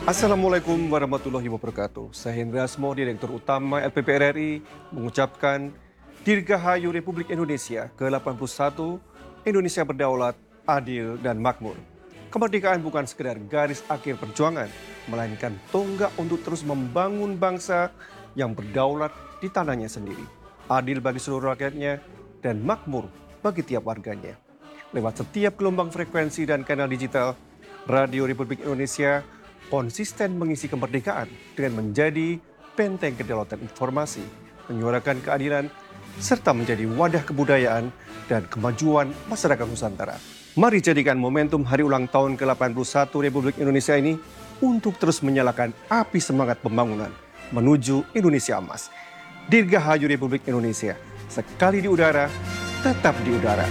Assalamualaikum warahmatullahi wabarakatuh. Saya Hendra Asmo, Direktur Utama LPP RRI, mengucapkan Dirgahayu Republik Indonesia ke-81, Indonesia berdaulat, adil, dan makmur. Kemerdekaan bukan sekedar garis akhir perjuangan, melainkan tonggak untuk terus membangun bangsa yang berdaulat di tanahnya sendiri, adil bagi seluruh rakyatnya, dan makmur bagi tiap warganya. Lewat setiap gelombang frekuensi dan kanal digital, Radio Republik Indonesia konsisten mengisi kemerdekaan dengan menjadi benteng kedaulatan informasi, menyuarakan keadilan, serta menjadi wadah kebudayaan dan kemajuan masyarakat Nusantara. Mari jadikan momentum hari ulang tahun ke-81 Republik Indonesia ini untuk terus menyalakan api semangat pembangunan menuju Indonesia emas. Dirgahayu Republik Indonesia, sekali di udara, tetap di udara.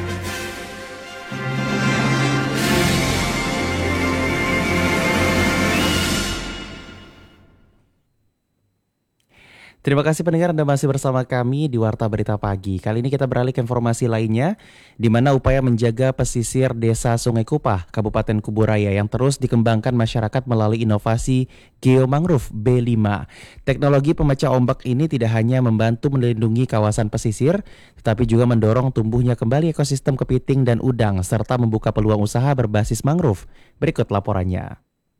Terima kasih pendengar, Anda masih bersama kami di Warta Berita Pagi. Kali ini kita beralih ke informasi lainnya, di mana upaya menjaga pesisir Desa Sungai Kupah, Kabupaten Kuburaya yang terus dikembangkan masyarakat melalui inovasi Geomangrove B5. Teknologi pemecah ombak ini tidak hanya membantu melindungi kawasan pesisir, tetapi juga mendorong tumbuhnya kembali ekosistem kepiting dan udang, serta membuka peluang usaha berbasis mangrove. Berikut laporannya.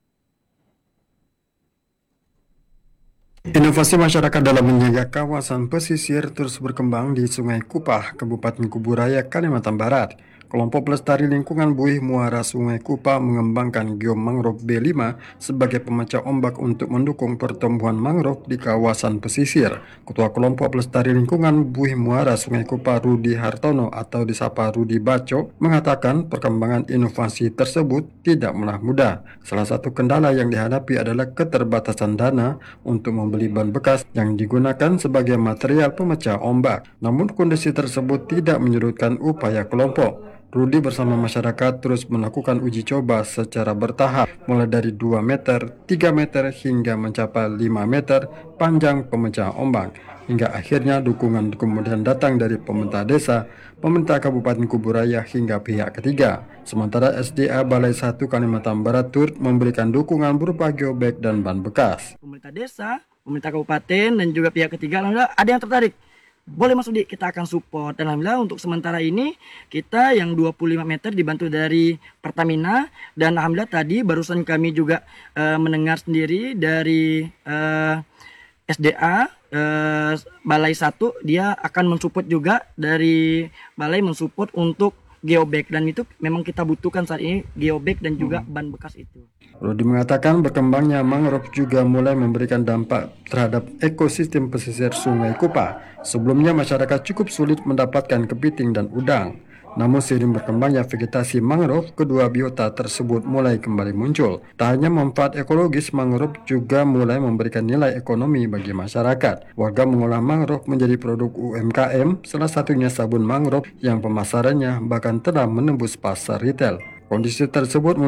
Inovasi masyarakat dalam menjaga kawasan pesisir terus berkembang di Sungai Kupah, Kabupaten Kuburaya, Kalimantan Barat. Kelompok pelestari lingkungan Buih Muara Sungai Kupah mengembangkan Geomangrove B5 sebagai pemecah ombak untuk mendukung pertumbuhan mangrove di kawasan pesisir. Ketua Kelompok Pelestari Lingkungan Buih Muara Sungai Kupah, Rudi Hartono atau disapa Rudi Baco, mengatakan perkembangan inovasi tersebut tidaklah mudah. Salah satu kendala yang dihadapi adalah keterbatasan dana untuk membeli ban bekas yang digunakan sebagai material pemecah ombak. Namun kondisi tersebut tidak menyurutkan upaya kelompok. Rudi bersama masyarakat terus melakukan uji coba secara bertahap, mulai dari 2 meter, 3 meter, hingga mencapai 5 meter panjang pemecah ombak. Hingga akhirnya dukungan kemudian datang dari pemerintah desa, pemerintah Kabupaten Kuburaya, hingga pihak ketiga. Sementara SDA Balai 1 Kalimantan Barat turut memberikan dukungan berupa geobag dan ban bekas. Pemerintah desa, pemerintah kabupaten, dan juga pihak ketiga, alhamdulillah ada yang tertarik. Boleh masuk kita akan support. Dan alhamdulillah untuk sementara ini kita yang 25 meter dibantu dari Pertamina. Dan alhamdulillah tadi barusan kami juga mendengar sendiri dari SDA Balai 1, dia akan mensupport juga dari Balai mensupport untuk geobag, dan itu memang kita butuhkan saat ini, geobag dan juga ban bekas itu. Rudi mengatakan berkembangnya mangrove juga mulai memberikan dampak terhadap ekosistem pesisir Sungai Kupah. Sebelumnya masyarakat cukup sulit mendapatkan kepiting dan udang. Namun seiring berkembangnya vegetasi mangrove, kedua biota tersebut mulai kembali muncul. Tak hanya manfaat ekologis, mangrove juga mulai memberikan nilai ekonomi bagi masyarakat. Warga mengolah mangrove menjadi produk UMKM, salah satunya sabun mangrove yang pemasarannya bahkan telah menembus pasar retail. Kondisi tersebut